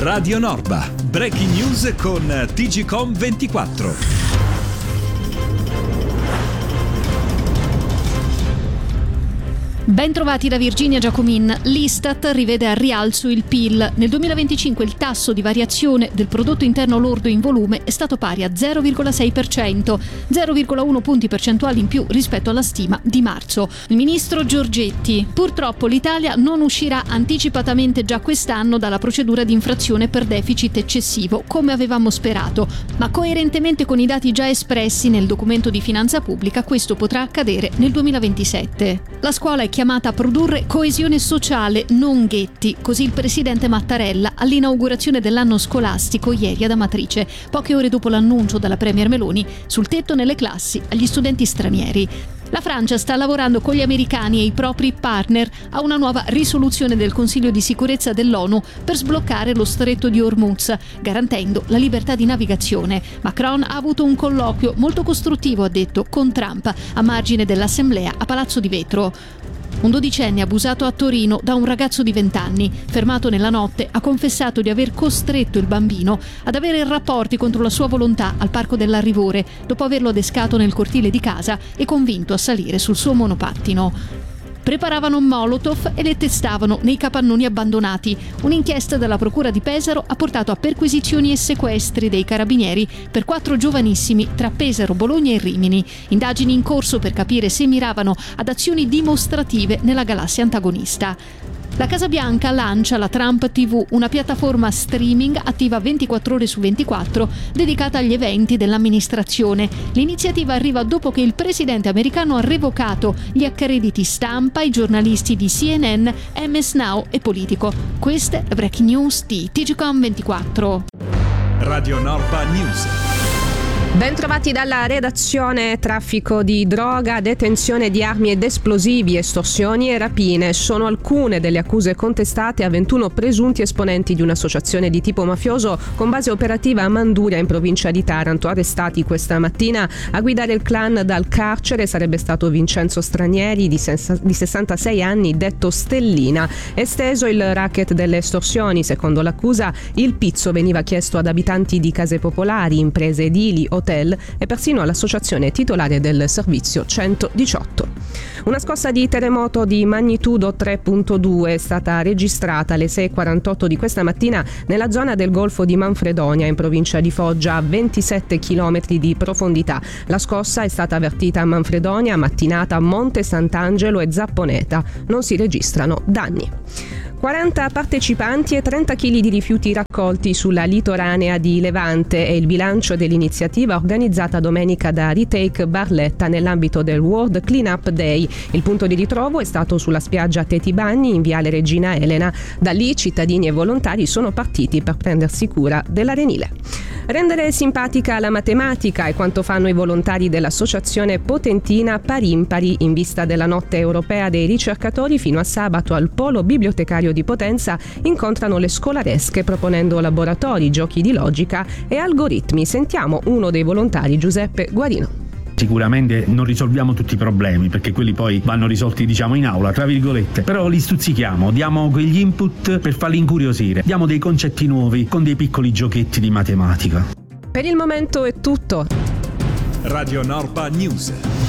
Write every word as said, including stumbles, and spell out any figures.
Radio Norba, breaking news con T G Com ventiquattro. Ben trovati da Virginia Giacomin. L'Istat rivede al rialzo il P I L. Nel duemilaventicinque il tasso di variazione del prodotto interno lordo in volume è stato pari a zero virgola sei per cento, zero virgola uno punti percentuali in più rispetto alla stima di marzo. Il ministro Giorgetti: purtroppo l'Italia non uscirà anticipatamente già quest'anno dalla procedura di infrazione per deficit eccessivo, come avevamo sperato, ma coerentemente con i dati già espressi nel documento di finanza pubblica questo potrà accadere nel duemilaventisette. La scuola è chiamata a produrre coesione sociale, non ghetti, così il presidente Mattarella all'inaugurazione dell'anno scolastico ieri ad Amatrice, poche ore dopo l'annuncio dalla premier Meloni sul tetto nelle classi agli studenti stranieri. La Francia sta lavorando con gli americani e i propri partner a una nuova risoluzione del Consiglio di sicurezza dell'ONU per sbloccare lo stretto di Hormuz, garantendo la libertà di navigazione. Macron ha avuto un colloquio molto costruttivo, ha detto, con Trump a margine dell'assemblea a Palazzo di Vetro. Un dodicenne abusato a Torino da un ragazzo di venti anni, fermato nella notte, ha confessato di aver costretto il bambino ad avere rapporti contro la sua volontà al Parco dell'Arrivore, dopo averlo adescato nel cortile di casa e convinto a salire sul suo monopattino. Preparavano molotov e le testavano nei capannoni abbandonati. Un'inchiesta della Procura di Pesaro ha portato a perquisizioni e sequestri dei carabinieri per quattro giovanissimi tra Pesaro, Bologna e Rimini. Indagini in corso per capire se miravano ad azioni dimostrative nella galassia antagonista. La Casa Bianca lancia la Trump T V, una piattaforma streaming attiva ventiquattro ore su ventiquattro dedicata agli eventi dell'amministrazione. L'iniziativa arriva dopo che il presidente americano ha revocato gli accrediti stampa ai giornalisti di C N N, M S Now e Politico. Queste le breaking news di T G Com ventiquattro. Radio Norba News. Ben trovati dalla redazione. Traffico di droga, detenzione di armi ed esplosivi, estorsioni e rapine sono alcune delle accuse contestate a ventuno presunti esponenti di un'associazione di tipo mafioso con base operativa a Manduria in provincia di Taranto. Arrestati questa mattina a guidare il clan dal carcere sarebbe stato Vincenzo Stranieri di sessantasei anni, detto Stellina. Esteso il racket delle estorsioni, secondo l'accusa il pizzo veniva chiesto ad abitanti di case popolari, imprese edili, hotel e persino all'associazione titolare del servizio centodiciotto. Una scossa di terremoto di magnitudo tre virgola due è stata registrata alle sei e quarantotto di questa mattina nella zona del Golfo di Manfredonia in provincia di Foggia a ventisette chilometri di profondità. La scossa è stata avvertita a Manfredonia, Mattinata, Monte Sant'Angelo e Zapponeta. Non si registrano danni. quaranta partecipanti e trenta chili di rifiuti raccolti sulla litoranea di Levante è il bilancio dell'iniziativa organizzata domenica da Retake Barletta nell'ambito del World Cleanup Day. Il punto di ritrovo è stato sulla spiaggia Tetibagni in viale Regina Elena. Da lì cittadini e volontari sono partiti per prendersi cura dell'arenile. Rendere simpatica la matematica è quanto fanno i volontari dell'associazione Potentina Parimpari in vista della notte europea dei ricercatori. Fino a sabato al polo bibliotecario di Potenza incontrano le scolaresche proponendo laboratori, giochi di logica e algoritmi. Sentiamo uno dei volontari, Giuseppe Guarino. Sicuramente non risolviamo tutti i problemi perché quelli poi vanno risolti, diciamo, in aula, tra virgolette, però li stuzzichiamo, diamo quegli input per farli incuriosire, diamo dei concetti nuovi con dei piccoli giochetti di matematica. Per il momento è tutto. Radio Norba News.